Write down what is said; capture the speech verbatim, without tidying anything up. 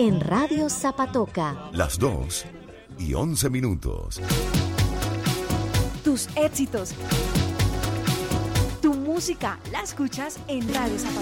en Radio Zapatoca. Las dos y once minutos. Tus éxitos, tu música, la escuchas en Radio Zapatoca.